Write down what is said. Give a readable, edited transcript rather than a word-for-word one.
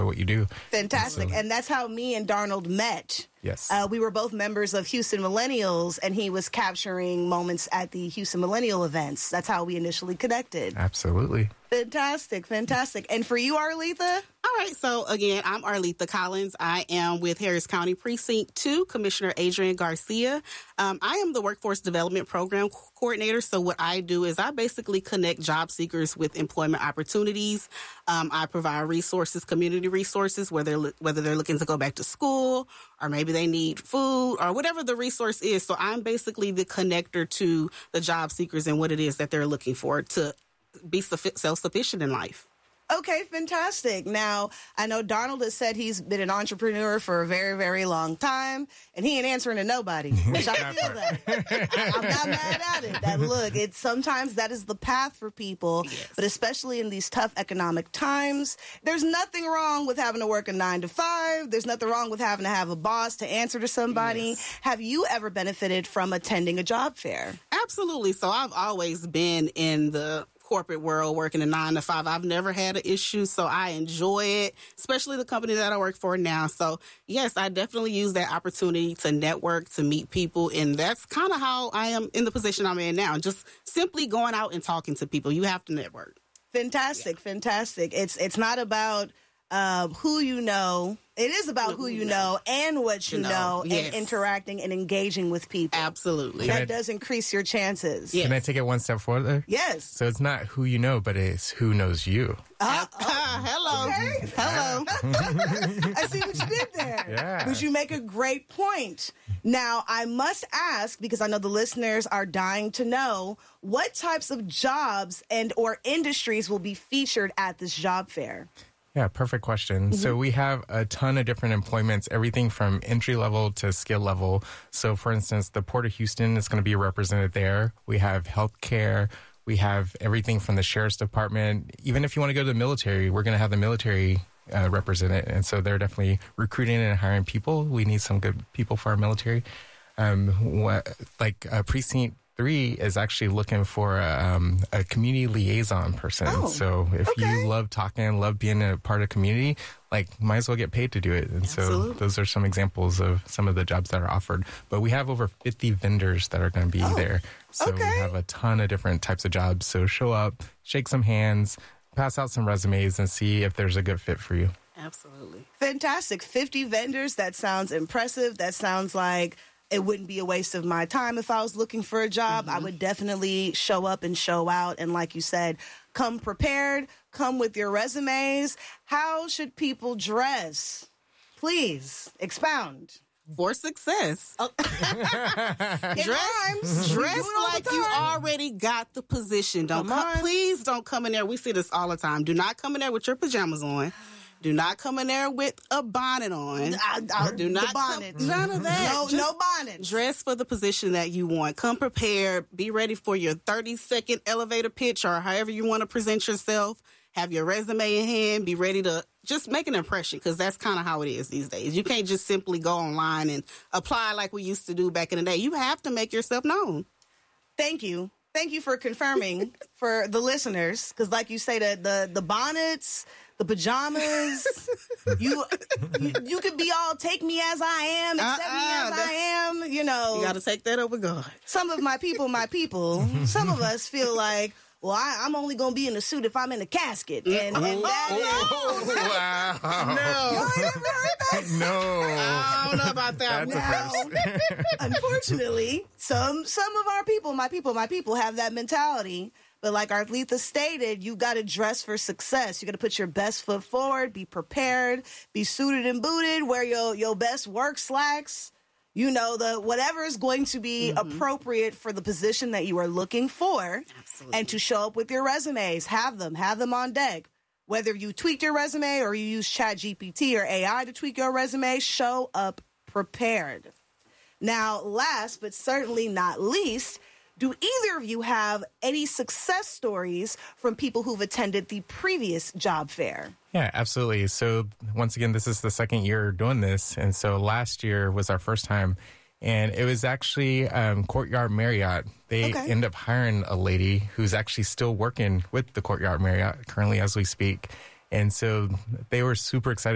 what you do. Fantastic. And that's how me and Darnold met. Yes. We were both members of Houston Millennials, and he was capturing moments at the Houston Millennial events. That's how we initially connected. Absolutely. Fantastic, fantastic. And for you, Arletha? All right, so again, I'm Arletha Collins. I am with Harris County Precinct 2, Commissioner Adrian Garcia. I am the Workforce Development Program Coordinator, so what I do is I basically connect job seekers with employment opportunities. I provide resources, community resources, whether they're looking to go back to school or maybe they need food or whatever the resource is. So I'm basically the connector to the job seekers and what it is that they're looking for to be self-sufficient in life. Okay, fantastic. Now, I know Darnold has said he's been an entrepreneur for a very, very long time, and he ain't answering to nobody, which I feel that. I'm not mad at it. That look, sometimes that is the path for people, yes. But especially in these tough economic times, there's nothing wrong with having to work a 9 to 5. There's nothing wrong with having to have a boss to answer to somebody. Yes. Have you ever benefited from attending a job fair? Absolutely. So I've always been in the corporate world, working a 9 to 5. I've never had an issue, so I enjoy it, especially the company that I work for now. So yes, I definitely use that opportunity to network, to meet people, and that's kind of how I am in the position I'm in now. Just simply going out and talking to people. You have to network. Fantastic, fantastic. It's not about who you know. It is about who you know and what you know, yes. And interacting and engaging with people. Absolutely. That does increase your chances. Yes. Can I take it one step further? Yes. So it's not who you know, but it's who knows you. Hello. Okay. Hello. I see what you did there. Yeah. But you make a great point. Now, I must ask, because I know the listeners are dying to know, what types of jobs and or industries will be featured at this job fair? Yeah, perfect question. Mm-hmm. So we have a ton of different employments, everything from entry level to skill level. So for instance, the Port of Houston is going to be represented there. We have healthcare. We have everything from the sheriff's department. Even if you want to go to the military, we're going to have the military represented. And so they're definitely recruiting and hiring people. We need some good people for our military. Precinct 3 is actually looking for a community liaison person. Oh, so if you love talking, love being a part of community, might as well get paid to do it. And Absolutely. So those are some examples of some of the jobs that are offered. But we have over 50 vendors that are going to be there. So we have a ton of different types of jobs. So show up, shake some hands, pass out some resumes, and see if there's a good fit for you. Absolutely. Fantastic. 50 vendors. That sounds impressive. That sounds like it wouldn't be a waste of my time if I was looking for a job. Mm-hmm. I would definitely show up and show out. And like you said, come prepared, come with your resumes. How should people dress? Please expound. For success. Dress like you already got the position. Please don't come in there. We see this all the time. Do not come in there with your pajamas on. Do not come in there with a bonnet on. Do not bonnet. None of that. No bonnet. Dress for the position that you want. Come prepared. Be ready for your 30-second elevator pitch or however you want to present yourself. Have your resume in hand. Be ready to just make an impression, because that's kind of how it is these days. You can't just simply go online and apply like we used to do back in the day. You have to make yourself known. Thank you. Thank you for confirming for the listeners, because like you say, the bonnets, the pajamas, you could be all take me as I am, accept me as I am, You got to take that over God. Some of my people, some of us feel like, well, I'm only going to be in a suit if I'm in a casket. And wow. No. You ain't ever heard that? No. I don't know about that. That's a first. Unfortunately, some of our people, my people have that mentality. But like Arletha stated, you got to dress for success. You got to put your best foot forward, be prepared, be suited and booted, wear your best work slacks. Whatever is going to be appropriate for the position that you are looking for. Absolutely. And to show up with your resumes. Have them on deck. Whether you tweak your resume or you use ChatGPT or AI to tweak your resume, show up prepared. Now, last but certainly not least, do either of you have any success stories from people who've attended the previous job fair? Yeah, absolutely. So once again, this is the second year doing this. And so last year was our first time. And it was actually Courtyard Marriott. They end up hiring a lady who's actually still working with the Courtyard Marriott currently as we speak. And so they were super excited